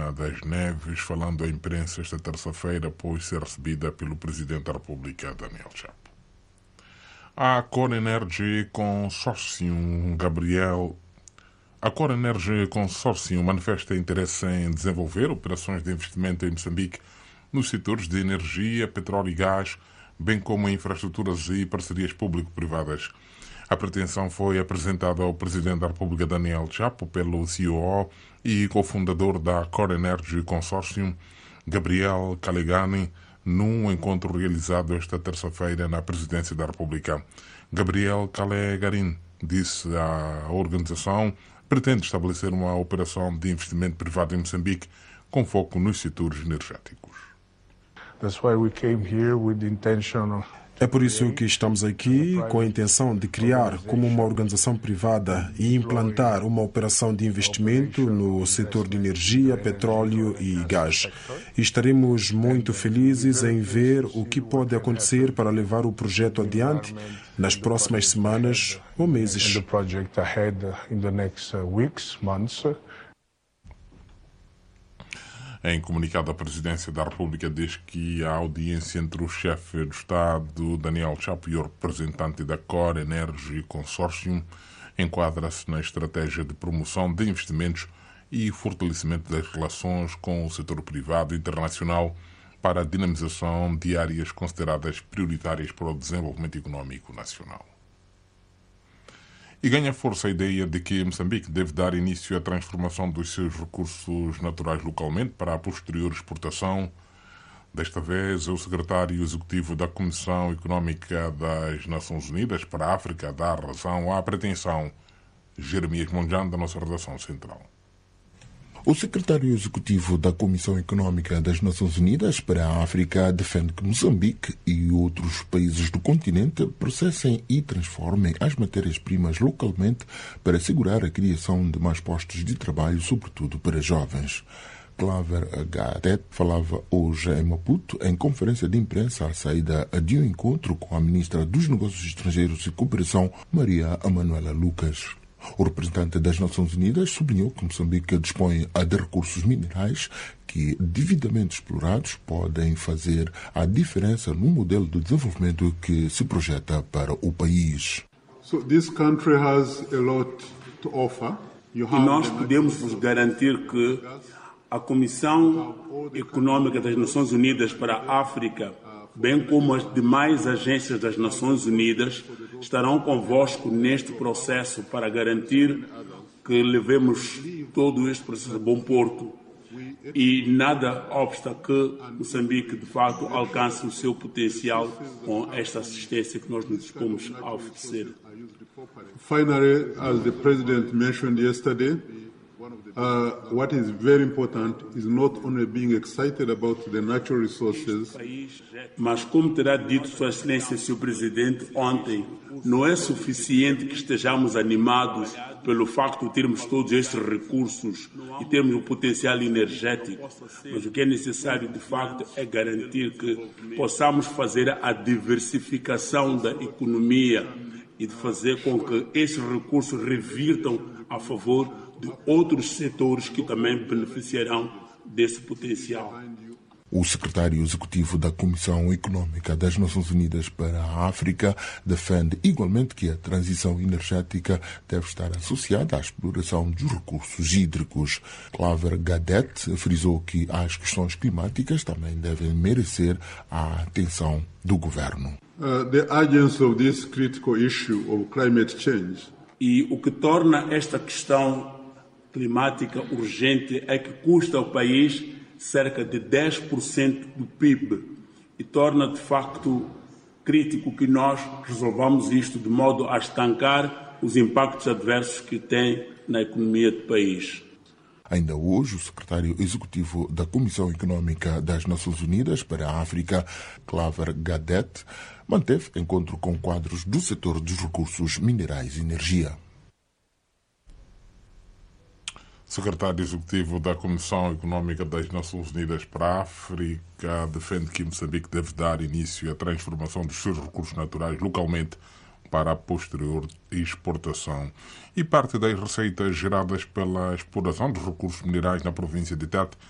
das Neves, falando à imprensa esta terça-feira após ser recebida pelo Presidente da República, Daniel Chapo. A Core Energy Consortium manifesta interesse em desenvolver operações de investimento em Moçambique nos setores de energia, petróleo e gás, bem como em infraestruturas e parcerias público-privadas. A pretensão foi apresentada ao Presidente da República, Daniel Chapo, pelo CEO e cofundador da Core Energy Consortium, Gabriel Calegani, num encontro realizado esta terça-feira na Presidência da República. Gabriel Calegani disse à organização pretende estabelecer uma operação de investimento privado em Moçambique com foco nos setores energéticos. É por isso que estamos aqui com a intenção de criar como uma organização privada e implantar uma operação de investimento no setor de energia, petróleo e gás. E estaremos muito felizes em ver o que pode acontecer para levar o projeto adiante nas próximas semanas ou meses. Em comunicado, a Presidência da República diz que a audiência entre o chefe do Estado, Daniel Chapo, e o representante da Core Energy Consortium enquadra-se na estratégia de promoção de investimentos e fortalecimento das relações com o setor privado internacional para a dinamização de áreas consideradas prioritárias para o desenvolvimento económico nacional. E ganha força a ideia de que Moçambique deve dar início à transformação dos seus recursos naturais localmente para a posterior exportação. Desta vez, o secretário executivo da Comissão Económica das Nações Unidas para a África dá razão à pretensão. Jeremias Monjan, da nossa redação central. O secretário executivo da Comissão Económica das Nações Unidas para a África defende que Moçambique e outros países do continente processem e transformem as matérias-primas localmente para assegurar a criação de mais postos de trabalho, sobretudo para jovens. Claver Gadet falava hoje em Maputo em conferência de imprensa à saída de um encontro com a ministra dos Negócios Estrangeiros e Cooperação, Maria Emanuela Lucas. O representante das Nações Unidas sublinhou que Moçambique dispõe de recursos minerais que, devidamente explorados, podem fazer a diferença no modelo de desenvolvimento que se projeta para o país. E nós podemos vos garantir que a Comissão Económica das Nações Unidas para a África, bem como as demais agências das Nações Unidas, estarão convosco neste processo para garantir que levemos todo este processo a bom porto e nada obsta que Moçambique, de facto, alcance o seu potencial com esta assistência que nós nos dispomos a oferecer. Finally, as the President mentioned yesterday, what is very important is not only being excited about the natural resources, mas como terá dito Sua Excelência, Sr. Presidente, ontem, não é suficiente que estejamos animados pelo facto de termos todos estes recursos e termos o potencial energético, mas o que é necessário, de facto, é garantir que possamos fazer a diversificação da economia e de fazer com que esses recursos revirtam a favor de outros setores que também beneficiarão desse potencial. O secretário executivo da Comissão Económica das Nações Unidas para a África defende igualmente que a transição energética deve estar associada à exploração dos recursos hídricos. Claver Gadet frisou que as questões climáticas também devem merecer a atenção do governo. The urgency of this critical issue of climate change. E o que torna esta questão climática urgente é que custa ao país cerca de 10% do PIB e torna de facto crítico que nós resolvamos isto de modo a estancar os impactos adversos que tem na economia do país. Ainda hoje, o secretário executivo da Comissão Económica das Nações Unidas para a África, Claver Gadet, manteve encontro com quadros do setor dos recursos minerais e energia. Secretário Executivo da Comissão Económica das Nações Unidas para a África defende que Moçambique deve dar início à transformação dos seus recursos naturais localmente para a posterior exportação. E parte das receitas geradas pela exploração dos recursos minerais na província de Tete